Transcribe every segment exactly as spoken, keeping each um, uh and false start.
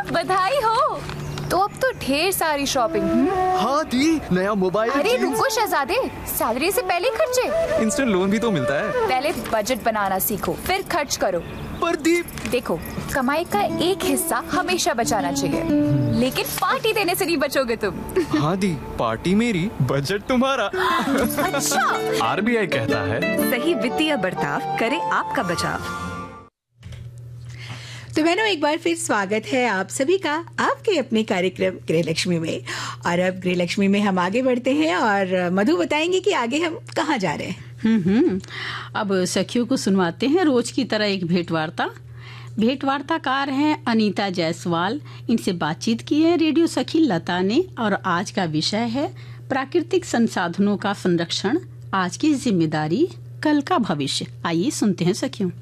बधाई हो। तो अब तो ढेर सारी शॉपिंग। हाँ दी, नया मोबाइल। अरे रुको शहजादे, सैलरी से पहले खर्चे। इंस्टेंट लोन भी तो मिलता है। पहले बजट बनाना सीखो, फिर खर्च करो। पर दी, देखो, कमाई का एक हिस्सा हमेशा बचाना चाहिए, लेकिन पार्टी देने से नहीं बचोगे तुम। हाँ दी, पार्टी मेरी, बजट तुम्हारा। अच्छा। आरबीआई कहता है सही वित्तीय बर्ताव करे आपका बचाव। तो बहनों, एक बार फिर स्वागत है आप सभी का आपके अपने कार्यक्रम गृहलक्ष्मी में। और अब गृहलक्ष्मी में हम आगे बढ़ते हैं और मधु बताएंगे कि आगे हम कहाँ जा रहे हैं। हम्म हम्म अब सखियों को सुनवाते हैं रोज की तरह एक भेंट वार्ता। भेंट वार्ताकार हैं अनीता जायसवाल। इनसे बातचीत की है रेडियो सखी लता ने और आज का विषय है प्राकृतिक संसाधनों का संरक्षण, आज की जिम्मेदारी कल का भविष्य। आइए सुनते हैं सखियों।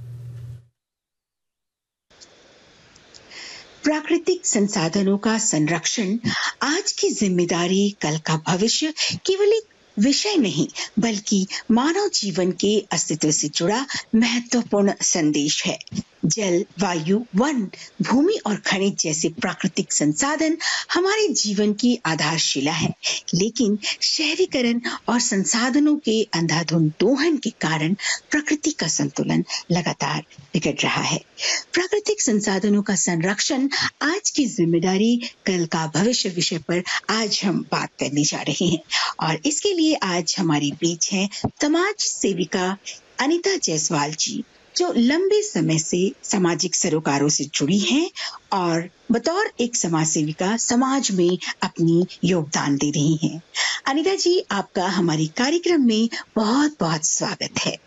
प्राकृतिक संसाधनों का संरक्षण, आज की जिम्मेदारी कल का भविष्य केवल एक विषय नहीं बल्कि मानव जीवन के अस्तित्व से जुड़ा महत्वपूर्ण संदेश है। जल, वायु, वन, भूमि और खनिज जैसे प्राकृतिक संसाधन हमारे जीवन की आधारशिला है, लेकिन शहरीकरण और संसाधनों के अंधाधुंध दोहन के कारण प्रकृति का संतुलन लगातार बिगड़ रहा है। प्राकृतिक संसाधनों का संरक्षण, आज की जिम्मेदारी कल का भविष्य विषय पर आज हम बात करने जा रहे हैं और इसके लिए आज हमारे बीच हैं समाज सेविका अनीता जायसवाल जी, जो लंबे समय से सामाजिक सरोकारों से जुड़ी हैं और बतौर एक समाज सेविका समाज में अपनी योगदान दे रही हैं। अनीता जी, आपका हमारे कार्यक्रम में बहुत बहुत स्वागत है।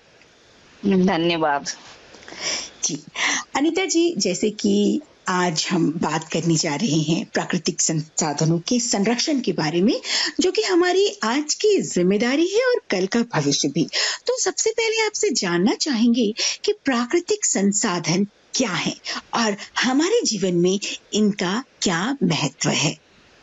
धन्यवाद जी। अनीता जी, जैसे कि आज हम बात करने जा रहे हैं प्राकृतिक संसाधनों के संरक्षण के बारे में, जो कि हमारी आज की जिम्मेदारी है और कल का भविष्य भी। तो सबसे पहले आपसे जानना चाहेंगे कि प्राकृतिक संसाधन क्या है और हमारे जीवन में इनका क्या महत्व है।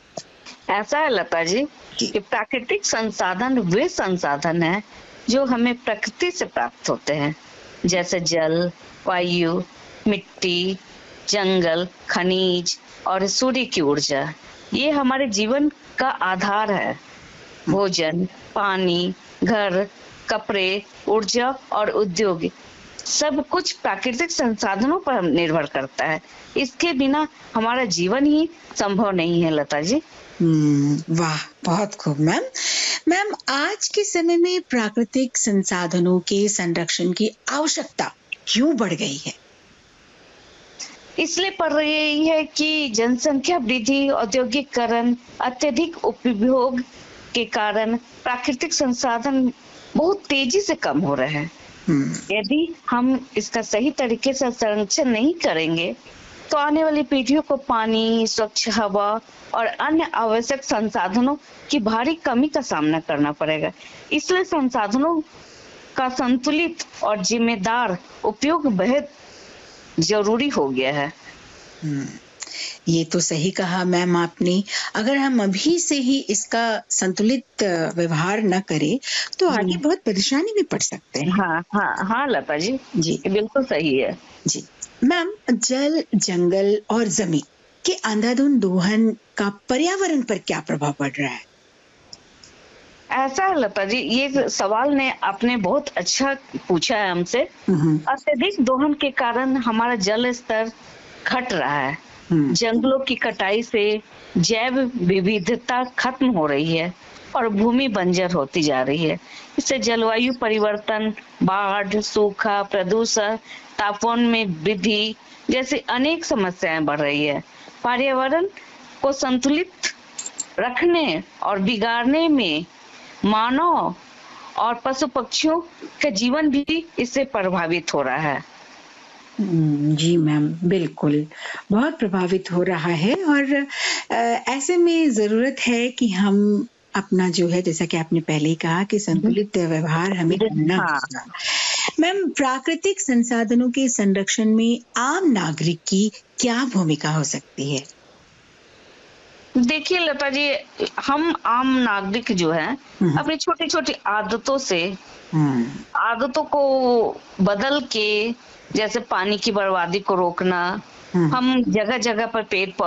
ऐसा है लता जी कि प्राकृतिक संसाधन वे संसाधन हैं जो हमें प्रकृति से प्राप्त होते हैं, जैसे जल, वायु, मिट्टी, जंगल, खनिज और सूर्य की ऊर्जा। ये हमारे जीवन का आधार है। भोजन, पानी, घर, कपड़े, ऊर्जा और उद्योग, सब कुछ प्राकृतिक संसाधनों पर निर्भर करता है। इसके बिना हमारा जीवन ही संभव नहीं है लता जी। हम्म, वाह, बहुत खूब मैम। मैम, आज के समय में प्राकृतिक संसाधनों के संरक्षण की आवश्यकता क्यों बढ़ गई है? इसलिए पड़ रही है कि जनसंख्या वृद्धि, औद्योगिकरण, अत्यधिक उपभोग के कारण प्राकृतिक संसाधन बहुत तेजी से कम हो रहे हैं। यदि हम इसका सही तरीके से संरक्षण नहीं करेंगे तो आने वाली पीढ़ियों को पानी, स्वच्छ हवा और अन्य आवश्यक संसाधनों की भारी कमी का सामना करना पड़ेगा। इसलिए संसाधनों का संतुलित और जिम्मेदार उपयोग बेहद जरूरी हो गया है। ये तो सही कहा मैम आपने। अगर हम अभी से ही इसका संतुलित व्यवहार न करें तो आगे बहुत परेशानी में पड़ सकते हैं। हाँ हाँ हाँ लता जी, जी बिल्कुल सही है जी। मैम, जल, जंगल और जमीन के अंधाधुंध दोहन का पर्यावरण पर क्या प्रभाव पड़ रहा है? ऐसा है लता जी, ये सवाल ने आपने बहुत अच्छा पूछा है हमसे। अत्यधिक दोहन के कारण हमारा जल स्तर घट रहा है। जंगलों की कटाई से जैव विविधता खत्म हो रही है और भूमि बंजर होती जा रही है। इससे जलवायु परिवर्तन, बाढ़, सूखा, प्रदूषण, तापमान में वृद्धि जैसी अनेक समस्याएं बढ़ रही है। पर्यावरण को संतुलित रखने और बिगाड़ने में मानव और पशु पक्षियों का जीवन भी इससे प्रभावित हो रहा है। जी मैम, बिल्कुल बहुत प्रभावित हो रहा है और ऐसे में जरूरत है कि हम अपना जो है, जैसा कि आपने पहले ही कहा कि संतुलित व्यवहार हमें करना होगा। मैम, प्राकृतिक संसाधनों के संरक्षण में आम नागरिक की क्या भूमिका हो सकती है? देखिए लता जी, हम आम नागरिक जो है अपनी छोटी छोटी आदतों से आदतों को बदल के, जैसे पानी की बर्बादी को रोकना, हम जगह जगह पर पेड़